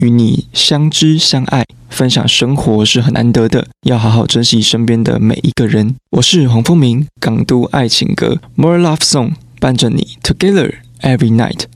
与你相知相爱，分享生活是很难得的，要好好珍惜身边的每一个人。我是黄风明，港都爱情歌 More Love Song 伴着你 Together Every Night。